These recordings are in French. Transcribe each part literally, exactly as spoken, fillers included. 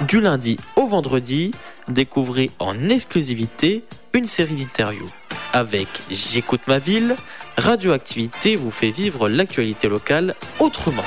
Du lundi au vendredi, découvrez en exclusivité une série d'interviews. Avec J'écoute ma ville, Radioactivité vous fait vivre l'actualité locale autrement.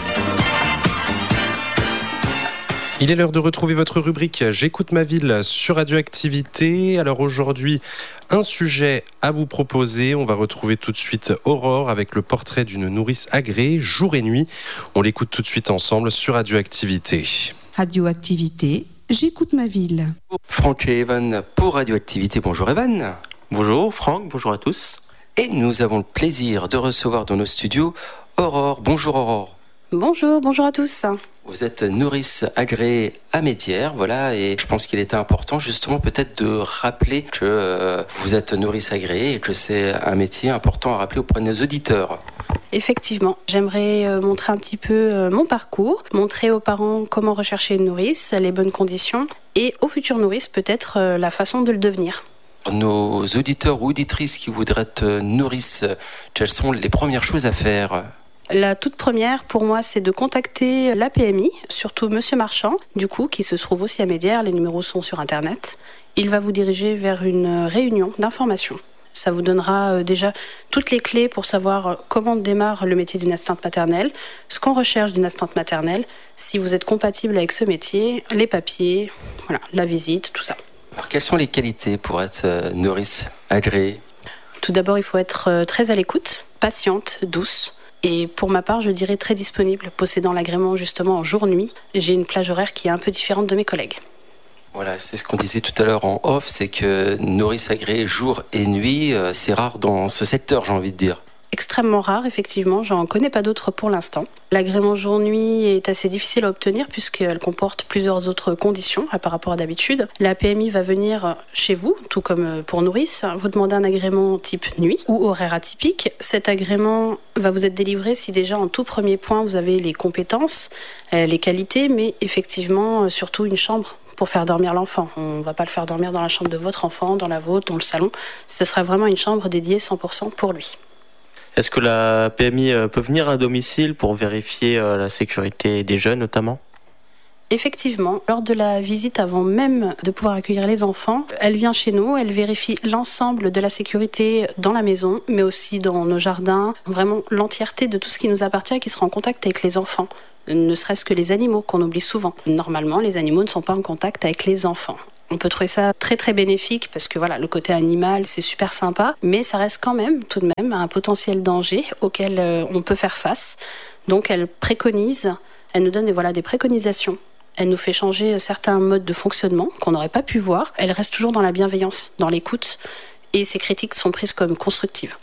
Il est l'heure de retrouver votre rubrique J'écoute ma ville sur Radioactivité. Alors aujourd'hui, un sujet à vous proposer. On va retrouver tout de suite Aurore avec le portrait d'une nourrice agréée jour et nuit. On l'écoute tout de suite ensemble sur Radioactivité. Radioactivité, J'écoute ma ville. Franck et Evan pour Radioactivité. Bonjour Evan. Bonjour Franck, bonjour à tous. Et nous avons le plaisir de recevoir dans nos studios Aurore. Bonjour Aurore. Bonjour, bonjour à tous. Vous êtes nourrice agréée à Médières, voilà, et je pense qu'il était important justement peut-être de rappeler que euh, vous êtes nourrice agréée et que c'est un métier important à rappeler auprès de nos auditeurs. Effectivement, j'aimerais euh, montrer un petit peu euh, mon parcours, montrer aux parents comment rechercher une nourrice, les bonnes conditions, et aux futures nourrices peut-être euh, la façon de le devenir. Nos auditeurs ou auditrices qui voudraient être nourrices, quelles sont les premières choses à faire ? La toute première, pour moi, c'est de contacter l'A P M I, surtout Monsieur Marchand, du coup, qui se trouve aussi à Médières. Les numéros sont sur Internet. Il va vous diriger vers une réunion d'information. Ça vous donnera déjà toutes les clés pour savoir comment démarre le métier d'une assistante maternelle, ce qu'on recherche d'une assistante maternelle, si vous êtes compatible avec ce métier, les papiers, voilà, la visite, tout ça. Alors, quelles sont les qualités pour être nourrice agréée ? Tout d'abord, il faut être très à l'écoute, patiente, douce. Et pour ma part, je dirais très disponible, possédant l'agrément justement en jour-nuit. J'ai une plage horaire qui est un peu différente de mes collègues. Voilà, c'est ce qu'on disait tout à l'heure en off, c'est que nourrice agréée jour et nuit, c'est rare dans ce secteur, j'ai envie de dire. Extrêmement rare, effectivement. J'en connais pas d'autres pour l'instant. L'agrément jour-nuit est assez difficile à obtenir puisqu'elle comporte plusieurs autres conditions par rapport à d'habitude. La P M I va venir chez vous, tout comme pour nourrice, vous demander un agrément type nuit ou horaire atypique. Cet agrément va vous être délivré si déjà en tout premier point vous avez les compétences, les qualités, mais effectivement surtout une chambre pour faire dormir l'enfant. On ne va pas le faire dormir dans la chambre de votre enfant, dans la vôtre, dans le salon. Ce sera vraiment une chambre dédiée cent pour cent pour lui. Est-ce que la P M I peut venir à domicile pour vérifier la sécurité des jeunes notamment ? Effectivement, lors de la visite, avant même de pouvoir accueillir les enfants, elle vient chez nous, elle vérifie l'ensemble de la sécurité dans la maison, mais aussi dans nos jardins, vraiment l'entièreté de tout ce qui nous appartient et qui sera en contact avec les enfants. Ne serait-ce que les animaux qu'on oublie souvent. Normalement, les animaux ne sont pas en contact avec les enfants. On peut trouver ça très très bénéfique parce que voilà, le côté animal c'est super sympa, mais ça reste quand même tout de même un potentiel danger auquel euh, on peut faire face. Donc elle préconise, elle nous donne des, voilà, des préconisations. Elle nous fait changer certains modes de fonctionnement qu'on n'aurait pas pu voir. Elle reste toujours dans la bienveillance, dans l'écoute, et ses critiques sont prises comme constructives.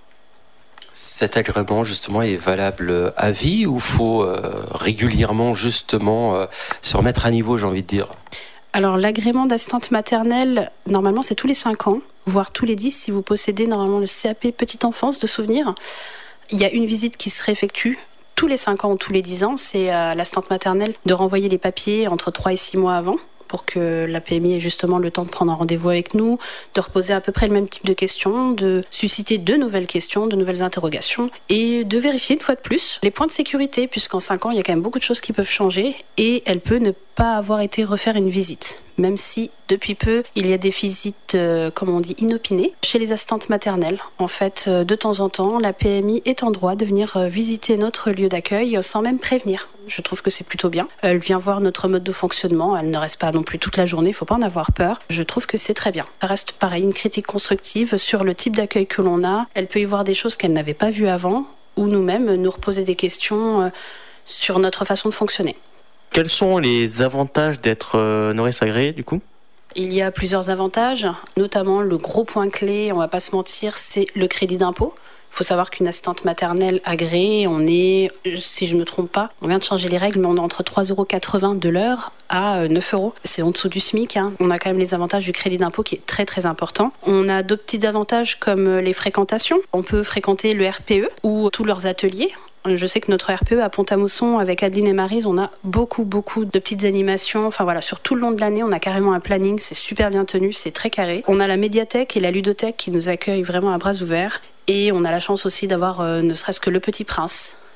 Cet agrément justement est valable à vie ou faut euh, régulièrement justement euh, se remettre à niveau, j'ai envie de dire ? Alors l'agrément d'assistante maternelle, normalement c'est tous les cinq ans, voire tous les dix si vous possédez normalement le C A P petite enfance de souvenir. Il y a une visite qui se réeffectue tous les cinq ans ou tous les dix ans, c'est à l'assistante maternelle de renvoyer les papiers entre trois et six mois avant pour que la P M I ait justement le temps de prendre un rendez-vous avec nous, de reposer à peu près le même type de questions, de susciter de nouvelles questions, de nouvelles interrogations et de vérifier une fois de plus les points de sécurité puisqu'en cinq ans, il y a quand même beaucoup de choses qui peuvent changer et elle peut ne pas avoir été refaire une visite. Même si, depuis peu, il y a des visites, euh, comme on dit, inopinées chez les assistantes maternelles. En fait, euh, de temps en temps, la P M I est en droit de venir euh, visiter notre lieu d'accueil euh, sans même prévenir. Je trouve que c'est plutôt bien. Elle vient voir notre mode de fonctionnement. Elle ne reste pas non plus toute la journée, il ne faut pas en avoir peur. Je trouve que c'est très bien. Ça reste pareil, une critique constructive sur le type d'accueil que l'on a. Elle peut y voir des choses qu'elle n'avait pas vues avant ou nous-mêmes nous reposer des questions euh, sur notre façon de fonctionner. Quels sont les avantages d'être euh, nourrice agréée du coup ? Il y a plusieurs avantages, notamment le gros point clé, on va pas se mentir, c'est le crédit d'impôt. Il faut savoir qu'une assistante maternelle agréée, on est, si je ne me trompe pas, on vient de changer les règles, mais on est entre trois euros quatre-vingts de l'heure à neuf euros. C'est en dessous du SMIC. Hein. On a quand même les avantages du crédit d'impôt qui est très très important. On a d'autres petits avantages comme les fréquentations. On peut fréquenter le R P E ou tous leurs ateliers. Je sais que notre R P E à Pont-à-Mousson, avec Adeline et Maryse, on a beaucoup, beaucoup de petites animations. Enfin voilà, sur tout le long de l'année, on a carrément un planning. C'est super bien tenu, c'est très carré. On a la médiathèque et la ludothèque qui nous accueillent vraiment à bras ouverts. Et on a la chance aussi d'avoir euh, ne serait-ce que Le Petit Prince.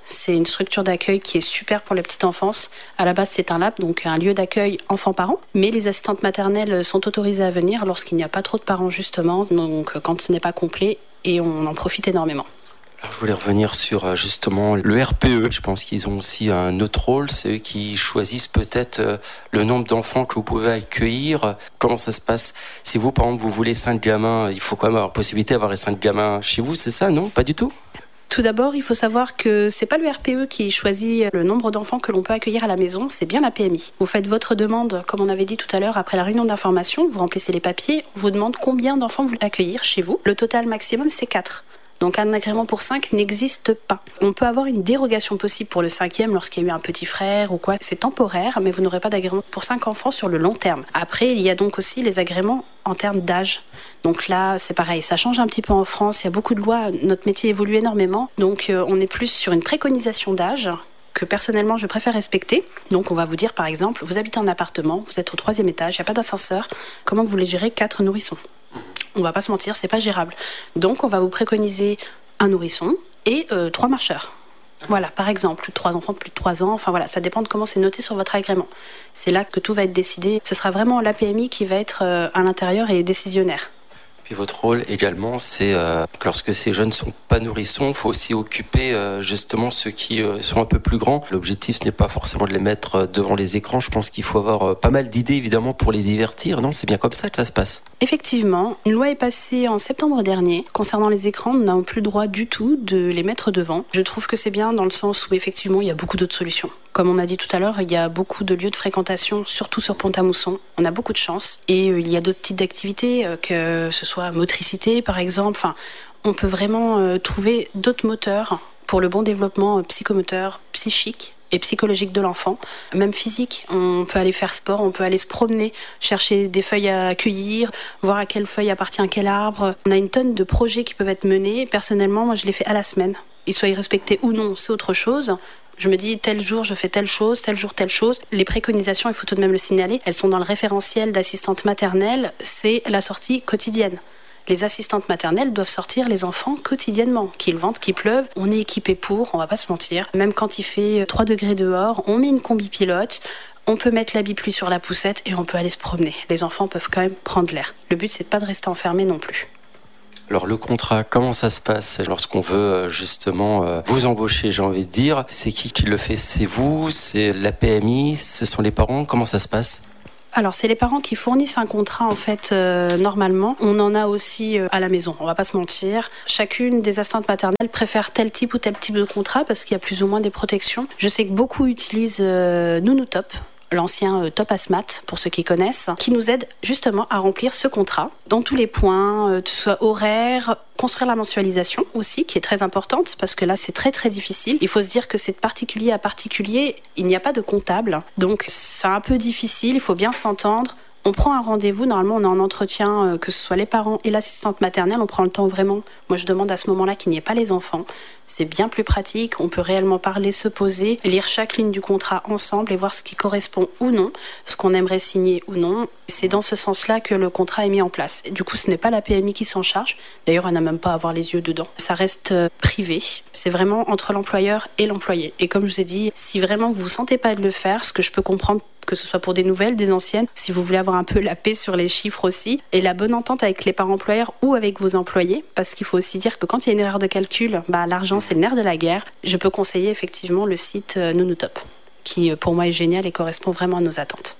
C'est une structure d'accueil qui est super pour la petite enfance. À la base, c'est un L A P, donc un lieu d'accueil enfants-parents. Mais les assistantes maternelles sont autorisées à venir lorsqu'il n'y a pas trop de parents, justement, donc quand ce n'est pas complet, et on en profite énormément. Alors, je voulais revenir sur justement le R P E. Je pense qu'ils ont aussi un autre rôle. C'est eux qui choisissent peut-être le nombre d'enfants que vous pouvez accueillir. Comment ça se passe? Si vous, par exemple, vous voulez cinq gamins, il faut quand même avoir la possibilité d'avoir les cinq gamins chez vous, c'est ça, non? Pas du tout? Tout d'abord, il faut savoir que c'est pas le R P E qui choisit le nombre d'enfants que l'on peut accueillir à la maison, c'est bien la P M I. Vous faites votre demande, comme on avait dit tout à l'heure, après la réunion d'information, vous remplissez les papiers, on vous demande combien d'enfants vous voulez accueillir chez vous. Le total maximum, c'est quatre. Donc un agrément pour cinq n'existe pas. On peut avoir une dérogation possible pour le cinquième lorsqu'il y a eu un petit frère ou quoi. C'est temporaire, mais vous n'aurez pas d'agrément pour cinq enfants sur le long terme. Après, il y a donc aussi les agréments en termes d'âge. Donc là, c'est pareil, ça change un petit peu en France. Il y a beaucoup de lois, notre métier évolue énormément. Donc euh, on est plus sur une préconisation d'âge que personnellement je préfère respecter. Donc on va vous dire par exemple, vous habitez en appartement, vous êtes au troisième étage, il n'y a pas d'ascenseur. Comment vous voulez gérer quatre nourrissons ? On va pas se mentir, c'est pas gérable. Donc on va vous préconiser un nourrisson et euh, trois marcheurs. Voilà, par exemple, trois enfants de plus de trois ans, enfin voilà, ça dépend de comment c'est noté sur votre agrément. C'est là que tout va être décidé. Ce sera vraiment la P M I qui va être euh, à l'intérieur et décisionnaire. Puis votre rôle également, c'est euh, que lorsque ces jeunes ne sont pas nourrissons, il faut aussi occuper euh, justement ceux qui euh, sont un peu plus grands. L'objectif, ce n'est pas forcément de les mettre devant les écrans. Je pense qu'il faut avoir euh, pas mal d'idées, évidemment, pour les divertir. Non, c'est bien comme ça que ça se passe. Effectivement, une loi est passée en septembre dernier. Concernant les écrans, nous n'avons plus le droit du tout de les mettre devant. Je trouve que c'est bien dans le sens où, effectivement, il y a beaucoup d'autres solutions. Comme on a dit tout à l'heure, il y a beaucoup de lieux de fréquentation, surtout sur Pont-à-Mousson. On a beaucoup de chance. Et euh, il y a d'autres types d'activités, euh, que ce soit motricité, par exemple. Enfin, on peut vraiment euh, trouver d'autres moteurs pour le bon développement euh, psychomoteur, psychique et psychologique de l'enfant. Même physique, on peut aller faire sport, on peut aller se promener, chercher des feuilles à cueillir, voir à quelle feuille appartient quel arbre. On a une tonne de projets qui peuvent être menés. Personnellement, moi, je les fais à la semaine. Ils soient respectés ou non, c'est autre chose. Je me dis, tel jour, je fais telle chose, tel jour, telle chose. Les préconisations, il faut tout de même le signaler, elles sont dans le référentiel d'assistante maternelle, c'est la sortie quotidienne. Les assistantes maternelles doivent sortir les enfants quotidiennement, qu'il vente, qu'il pleuve. On est équipé pour, on va pas se mentir. Même quand il fait trois degrés dehors, on met une combi pilote, on peut mettre l'habit pluie sur la poussette et on peut aller se promener. Les enfants peuvent quand même prendre l'air. Le but, c'est de pas de rester enfermé non plus. Alors le contrat, comment ça se passe lorsqu'on veut justement vous embaucher, j'ai envie de dire? C'est qui qui le fait? C'est vous? C'est la P M I? Ce sont les parents? Comment ça se passe? Alors, c'est les parents qui fournissent un contrat, en fait, euh, normalement. On en a aussi euh, à la maison, on va pas se mentir. Chacune des assistantes maternelles préfère tel type ou tel type de contrat parce qu'il y a plus ou moins des protections. Je sais que beaucoup utilisent euh, Nounotop, l'ancien euh, Top Asmat, pour ceux qui connaissent, qui nous aide justement à remplir ce contrat dans tous les points, euh, que ce soit horaire, construire la mensualisation aussi, qui est très importante, parce que là, c'est très très difficile. Il faut se dire que c'est de particulier à particulier, il n'y a pas de comptable, donc c'est un peu difficile, il faut bien s'entendre. On prend un rendez-vous, normalement on est en entretien, euh, que ce soit les parents et l'assistante maternelle, on prend le temps vraiment. Moi je demande à ce moment-là qu'il n'y ait pas les enfants. C'est bien plus pratique, on peut réellement parler, se poser, lire chaque ligne du contrat ensemble et voir ce qui correspond ou non, ce qu'on aimerait signer ou non. C'est dans ce sens-là que le contrat est mis en place. Et du coup ce n'est pas la P M I qui s'en charge, d'ailleurs elle n'a même pas à avoir les yeux dedans. Ça reste euh, privé, c'est vraiment entre l'employeur et l'employé. Et comme je vous ai dit, si vraiment vous ne vous sentez pas de le faire, ce que je peux comprendre, que ce soit pour des nouvelles, des anciennes, si vous voulez avoir un peu la paix sur les chiffres aussi, et la bonne entente avec les parents employeurs ou avec vos employés, parce qu'il faut aussi dire que quand il y a une erreur de calcul, bah, l'argent c'est le nerf de la guerre. Je peux conseiller effectivement le site euh, Nounotop, qui pour moi est génial et correspond vraiment à nos attentes.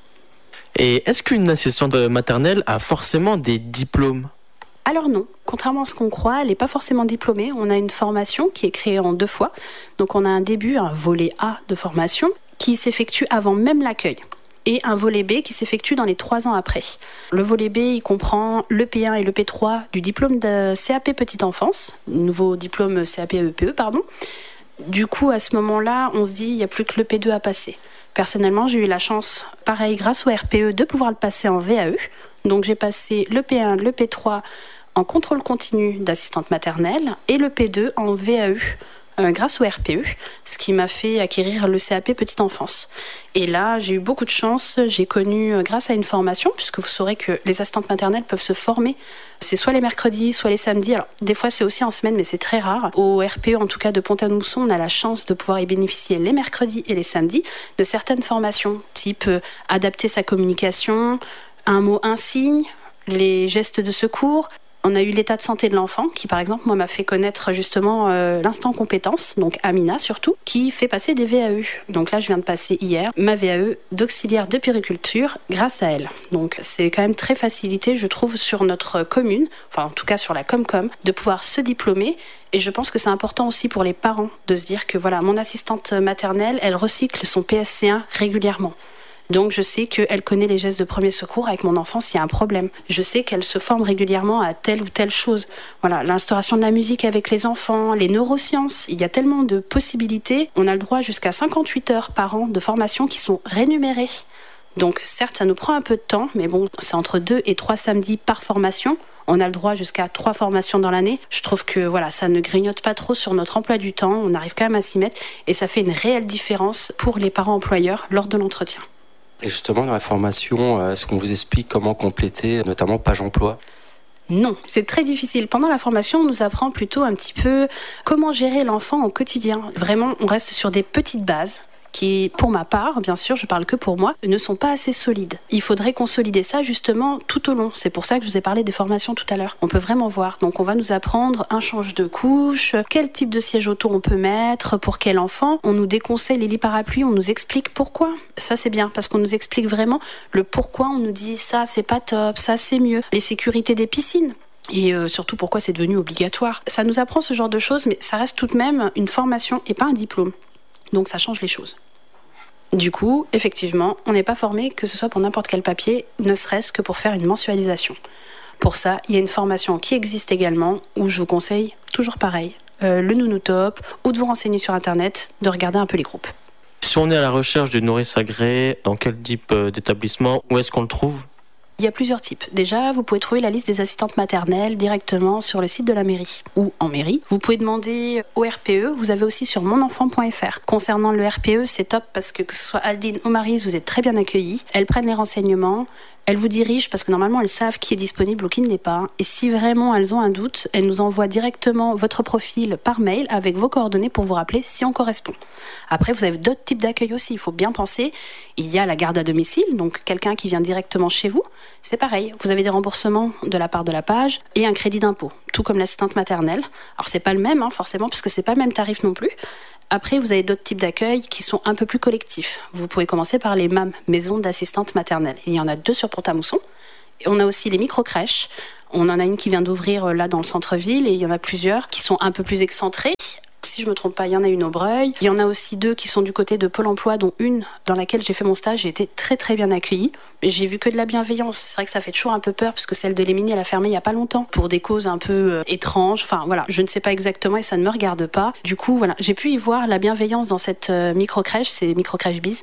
Et est-ce qu'une assistante maternelle a forcément des diplômes ? Alors non, contrairement à ce qu'on croit, elle n'est pas forcément diplômée. On a une formation qui est créée en deux fois. Donc on a un début, un volet A de formation, qui s'effectue avant même l'accueil, et un volet B qui s'effectue dans les trois ans après. Le volet B, il comprend le P un et le P trois du diplôme de C A P Petite Enfance, nouveau diplôme C A P E P E, pardon. Du coup, à ce moment-là, on se dit, il n'y a plus que le P deux à passer. Personnellement, j'ai eu la chance, pareil, grâce au R P E, de pouvoir le passer en V A E. Donc j'ai passé le P un, le P trois en contrôle continu d'assistante maternelle et le P deux en V A E euh, grâce au R P E, ce qui m'a fait acquérir le C A P petite enfance. Et là, j'ai eu beaucoup de chance. J'ai connu, euh, grâce à une formation, puisque vous saurez que les assistantes maternelles peuvent se former. C'est soit les mercredis, soit les samedis. Alors, des fois, c'est aussi en semaine, mais c'est très rare. Au R P E, en tout cas, de Pont-à-Mousson, on a la chance de pouvoir y bénéficier les mercredis et les samedis de certaines formations, type euh, adapter sa communication, un mot, un signe, les gestes de secours. On a eu l'état de santé de l'enfant qui, par exemple, moi, m'a fait connaître justement euh, l'instant compétence, donc Amina surtout, qui fait passer des V A E. Donc là, je viens de passer hier ma V A E d'auxiliaire de puériculture grâce à elle. Donc c'est quand même très facilité, je trouve, sur notre commune, enfin en tout cas sur la Comcom, de pouvoir se diplômer. Et je pense que c'est important aussi pour les parents de se dire que voilà, mon assistante maternelle, elle recycle son P S C un régulièrement. Donc je sais qu'elle connaît les gestes de premier secours avec mon enfant s'il y a un problème. Je sais qu'elle se forme régulièrement à telle ou telle chose. Voilà, l'instauration de la musique avec les enfants, les neurosciences, il y a tellement de possibilités. On a le droit jusqu'à cinquante-huit heures par an de formation qui sont rémunérées. Donc certes, ça nous prend un peu de temps, mais bon, c'est entre deux et trois samedis par formation. On a le droit jusqu'à trois formations dans l'année. Je trouve que voilà, ça ne grignote pas trop sur notre emploi du temps. On arrive quand même à s'y mettre et ça fait une réelle différence pour les parents employeurs lors de l'entretien. Et justement, dans la formation, est-ce qu'on vous explique comment compléter, notamment page emploi ? Non, c'est très difficile. Pendant la formation, on nous apprend plutôt un petit peu comment gérer l'enfant au quotidien. Vraiment, on reste sur des petites bases qui, pour ma part, bien sûr, je parle que pour moi, ne sont pas assez solides. Il faudrait consolider ça justement tout au long. C'est pour ça que je vous ai parlé des formations tout à l'heure. On peut vraiment voir. Donc on va nous apprendre un change de couche, quel type de siège auto on peut mettre, pour quel enfant. On nous déconseille les lits parapluies, on nous explique pourquoi. Ça c'est bien, parce qu'on nous explique vraiment le pourquoi. On nous dit ça c'est pas top, ça c'est mieux. Les sécurités des piscines. Et euh, surtout pourquoi c'est devenu obligatoire. Ça nous apprend ce genre de choses, mais ça reste tout de même une formation et pas un diplôme. Donc ça change les choses. Du coup, effectivement, on n'est pas formé, que ce soit pour n'importe quel papier, ne serait-ce que pour faire une mensualisation. Pour ça, il y a une formation qui existe également, où je vous conseille, toujours pareil, euh, le Nounou Top, ou de vous renseigner sur Internet, de regarder un peu les groupes. Si on est à la recherche d'une nourrice agréée, dans quel type d'établissement, où est-ce qu'on le trouve ? Il y a plusieurs types. Déjà, vous pouvez trouver la liste des assistantes maternelles directement sur le site de la mairie ou en mairie. Vous pouvez demander au R P E. Vous avez aussi sur mon enfant point f r. Concernant le R P E, c'est top parce que que ce soit Aldine ou Maryse, vous êtes très bien accueillis. Elles prennent les renseignements. Elles vous dirigent parce que normalement elles savent qui est disponible ou qui ne l'est pas. Et si vraiment elles ont un doute, elles nous envoient directement votre profil par mail avec vos coordonnées pour vous rappeler si on correspond. Après, vous avez d'autres types d'accueil aussi. Il faut bien penser. Il y a la garde à domicile, donc quelqu'un qui vient directement chez vous. C'est pareil. Vous avez des remboursements de la part de la page et un crédit d'impôt, tout comme l'assistante maternelle. Alors c'est pas le même, hein, forcément, puisque c'est pas le même tarif non plus. Après, vous avez d'autres types d'accueil qui sont un peu plus collectifs. Vous pouvez commencer par les M A M, maisons d'assistantes maternelles. Il y en a deux sur Pont-à-Mousson. Et on a aussi les micro-crèches. On en a une qui vient d'ouvrir là dans le centre-ville et il y en a plusieurs qui sont un peu plus excentrées. Si je me trompe pas, il y en a une au Breuil. Il y en a aussi deux qui sont du côté de Pôle emploi, dont une dans laquelle j'ai fait mon stage. J'ai été très très bien accueillie. Mais j'ai vu que de la bienveillance. C'est vrai que ça fait toujours un peu peur puisque celle de Lémini, elle a fermé il y a pas longtemps pour des causes un peu euh, étranges. Enfin voilà, je ne sais pas exactement et ça ne me regarde pas. Du coup, voilà, j'ai pu y voir la bienveillance dans cette euh, micro-crèche, c'est micro-crèche bis,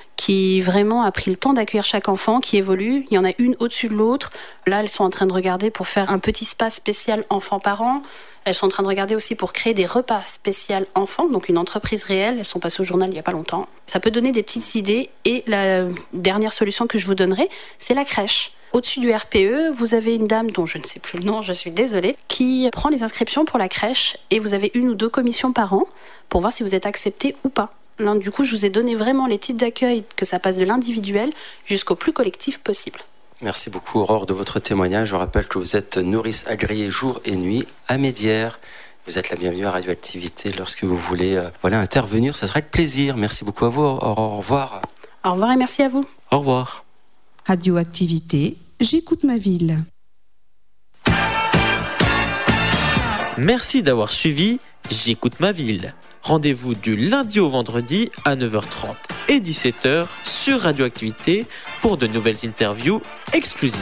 qui vraiment a pris le temps d'accueillir chaque enfant, qui évolue. Il y en a une au-dessus de l'autre. Là, elles sont en train de regarder pour faire un petit spa spécial enfants-parents. Elles sont en train de regarder aussi pour créer des repas spécial enfants, donc une entreprise réelle. Elles sont passées au journal il n'y a pas longtemps. Ça peut donner des petites idées. Et la dernière solution que je vous donnerai, c'est la crèche. Au-dessus du R P E, vous avez une dame dont je ne sais plus le nom, je suis désolée, qui prend les inscriptions pour la crèche et vous avez une ou deux commissions par an pour voir si vous êtes accepté ou pas. Là, du coup, je vous ai donné vraiment les types d'accueil, que ça passe de l'individuel jusqu'au plus collectif possible. Merci beaucoup Aurore de votre témoignage. Je rappelle que vous êtes nourrice agréée jour et nuit à Médières. Vous êtes la bienvenue à Radioactivité lorsque vous voulez euh, voilà, intervenir. Ça serait avec plaisir. Merci beaucoup à vous Aurore. Au revoir. Au revoir et merci à vous. Au revoir. Radioactivité, j'écoute ma ville. Merci d'avoir suivi J'écoute ma ville. Rendez-vous du lundi au vendredi à neuf heures trente et dix-sept heures sur Radioactivité pour de nouvelles interviews exclusives.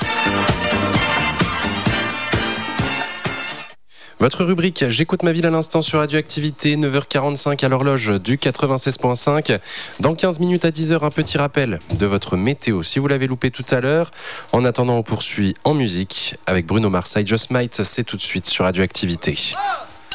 Votre rubrique J'écoute ma ville à l'instant sur Radioactivité, neuf heures quarante-cinq à l'horloge du quatre-vingt-seize virgule cinq. Dans quinze minutes à dix heures, un petit rappel de votre météo si vous l'avez loupé tout à l'heure. En attendant, on poursuit en musique avec Bruno Mars, I Just Might, c'est tout de suite sur Radioactivité.